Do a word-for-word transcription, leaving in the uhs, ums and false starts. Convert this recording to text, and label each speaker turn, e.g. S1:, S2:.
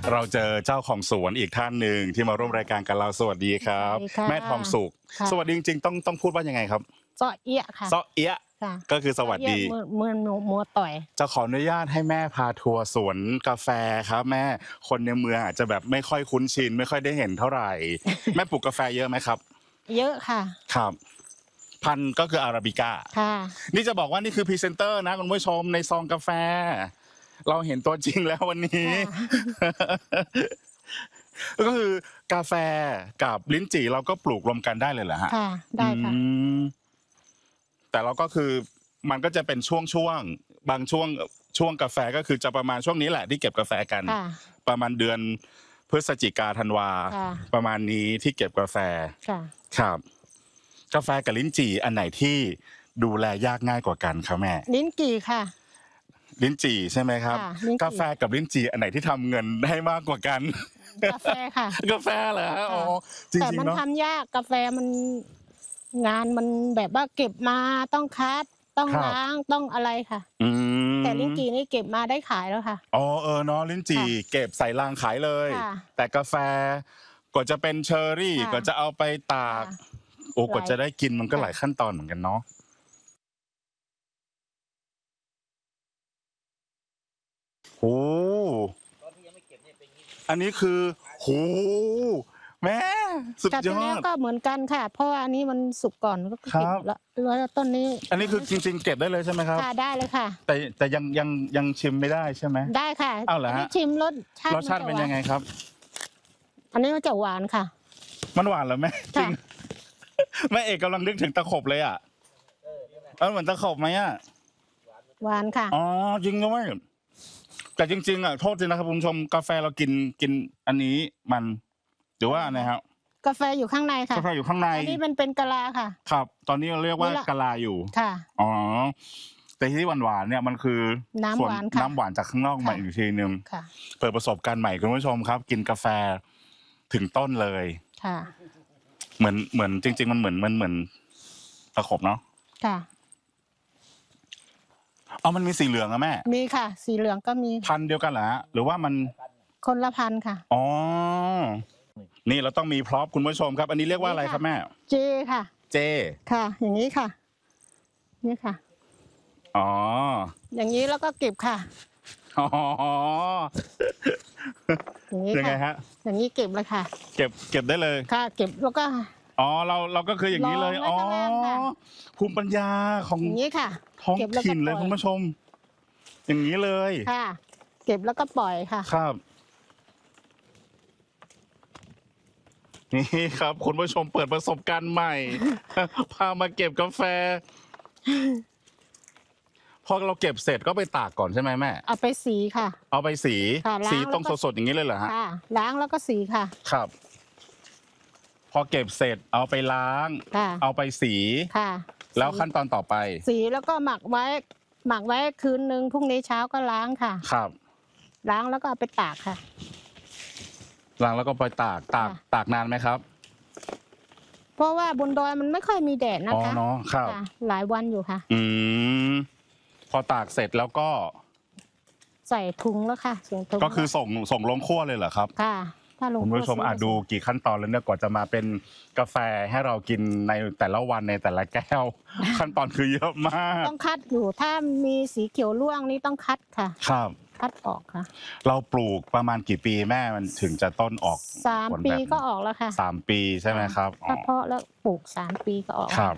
S1: เราเจอเจ้าของสวนอีกท่านหนึ่งที่มาร่วมรายการกับเราสวัสดีครับแม่ทองสุขสวัสดีจริงๆต้องต้องพูดว่ายังไงครับ
S2: เซาะเอี้ยค่ะ
S1: เซาะเอี้ยก็คือสวัสดี
S2: เมือนมัวต่อย
S1: จะขออนุญาตให้แม่พาทัวร์สวนกาแฟครับแม่คนในเมืองอาจจะแบบไม่ค่อยคุ้นชินไม่ค่อยได้เห็นเท่าไหร่แม่ปลูกกาแฟเยอะไหมครับ
S2: เยอะค่ะ
S1: ครับพันธุ์ก็คืออาราบิก้า
S2: ค่ะ
S1: นี่จะบอกว่านี่คือพรีเซนเตอร์นะคุณผู้ชมในซองกาแฟเราเห็นตัวจริงแล้ววันนี้ก็คือกาแฟกับลิ้นจี่เราก็ปลูกรวมกันได้เลยเหรอฮะ
S2: ค่ะได้ค่ะ
S1: แต่เราก็คือมันก็จะเป็นช่วงๆบางช่วงช่วงกาแฟก็คือจะประมาณช่วงนี้แหละที่เก็บกาแฟกันประมาณเดือนพฤศจิกาธันวาประมาณนี้ที่เก็บกาแฟครับกาแฟกับลิ้นจี่อันไหนที่ดูแลยากง่ายกว่ากันครับแม่
S2: ลิ้นจี่ค่ะ
S1: ลิ้นจี่ใช่ไหมครับกาแฟกับลิ้นจี่อันไหนที่ทำเงินได้มากกว่ากัน
S2: กาแฟค่ะ
S1: กาแฟเหรออ๋อจริงๆเนาะแต่
S2: มันทำยากกาแฟมันงานมันแบบว่าเก็บมาต้องคัดต้องล้างต้องอะไรค่ะแต่ลิ้นจี่นี่เก็บมาได้ขายแล้วค่ะ
S1: อ๋อเออเนาะลิ้นจี่เก็บใส่ลังขายเลยแต่กาแฟกว่าจะเป็นเชอร์รี่กว่าจะเอาไปตากโอ้กว่าจะได้กินมันก็หลายขั้นตอนเหมือนกันเนาะโอ้อันนี้คือโหแม่สุดยอด
S2: ก็เหมือนกันค่ะเพราะว่าอันนี้มันสุกก่อนก็เก็บแล้วแล้วต้นนี้
S1: อันนี้คือจริงๆเก็บได้เลยใช่ไหมครับ
S2: ค่ะได้เลยค่ะ
S1: แต่แต่ยังยังยังชิมไม่ได้ใช่ไหม
S2: ได้ค่ะ
S1: เอาเหรอฮะ
S2: ชิมรสชาติ
S1: รสชาติเป็นยังไงครับ
S2: อันนี้มันจะหวานค่ะ
S1: มันหวานเหรอแม่จริงแม่เอกกำลังนึกถึงตะขบเลยอ่ะเออเหมือนตะขบไหมอ่ะ
S2: หวานค่ะ
S1: อ๋อจริงด้วยแต่จริงๆอ่ะโทษทีนะครับคุณผู้ชมกาแฟเรากินกินอันนี้มันหรือว่าอะไรครับ
S2: กาแฟอยู่ข้างในค่ะ
S1: กาแฟอยู่ข้างใน
S2: อันนี้มันเป็นกะลาค่ะ
S1: ครับตอนนี้เราเรียกว่ากะลาอยู่
S2: ค่ะ
S1: อ๋อแต่ที่หวานๆเนี่ยมันคือ
S2: น้ำหวานค่ะ
S1: น้ำหวานจากข้างนอกมาอีกทีนึงเปิดประสบการณ์ใหม่คุณผู้ชมครับกินกาแฟถึงต้นเลย
S2: ค่ะ
S1: เหมือนเหมือนจริงๆมันเหมือนมันเหมือนตะขบเนาะ
S2: ค่ะ
S1: อ๋อมันมีสีเหลืองอะแม่
S2: มีค่ะสีเหลืองก็มี
S1: พันธุ์เดียวกันเหรอฮะหรือว่ามัน
S2: คนละพันธุ์ค่ะ
S1: อ๋อนี่เราต้องมีพร็อพคุณผู้ชมครับอันนี้เรียกว่าอะไรครับแม่
S2: เจค่ะ
S1: เจ
S2: ค่ะอย่างนี้ค่ะนี่ค่ะ
S1: อ๋อ
S2: อย่างนี้แล้วก็เก็บค่ะ
S1: อ๋อ
S2: อย่างนี้
S1: ยังไงฮะ
S2: อย่างนี้เก็บเลยค่ะ
S1: เก็บเก็บได้เลย
S2: ค่ะเก็บแล้วก็
S1: อ๋อเราเราก็คืออย่างนี้เลยอ๋อภูมิปัญญาของ
S2: อย่างนี้ค่ะ
S1: ท้องถิ่นเลยคุณผู้ชมอย่างนี้เลย
S2: ค่ะเก็บแล้วก็ปล่อยค่ะ
S1: ครับนี่ครับคุณผู้ชมเปิดประสบการณ์ใหม่พามาเก็บกาแฟพอเราเก็บเสร็จก็ไปตากก่อนใช่ไหมแม่
S2: เอาไปสีค่ะ
S1: เอาไปสีสีต้องสดๆอย่างนี้เลยเหรอฮะ
S2: ค่ะล้างแล้วก็สีค่ะ
S1: ครับพอเก็บเสร็จเอาไปล้างเอาไปสี
S2: ค่ะ
S1: แล้วขั้นตอนต่อไป
S2: สีแล้วก็หมักไว้หมักไว้คืนนึงพรุ่งนี้เช้าก็ล้างค่ะ
S1: ครับ
S2: ล้างแล้วก็เอาไปตากค่ะ
S1: ล้างแล้วก็ไปตากตากตากนานไหมครับ
S2: เพราะว่าบนดอยมันไม่ค่อยมีแดดนะคะ
S1: อ๋อเนาะครับ
S2: หลายวันอยู่ค่ะ
S1: อืมพอตากเสร็จแล้วก็
S2: ใส่ถุงแล้วค่ะ
S1: ก็คือส่งส่งลงคั่วเลยเหรอครับ
S2: ค่ะถ้าลง
S1: คุณผู้ชมอาจดูกี่ขั้นตอนแล้วเนี่ยกว่าจะมาเป็นกาแฟให้เรากินในแต่ละวันในแต่ละแก้วขั้นตอนคือเยอะมาก
S2: ต้องคัดอยู่ถ้ามีสีเขียวร่วงนี่ต้องคัดค่ะ
S1: ครับ
S2: คัดออกค่ะ
S1: เราปลูกประมาณกี่ปีแม่มันถึงจะต้นออก
S2: สามปีก็ออกแล้วค่ะ
S1: สามปีใช่ไหมครับ
S2: ถ้าเพาะแล้วปลูกสามปีก็ออก
S1: ครับ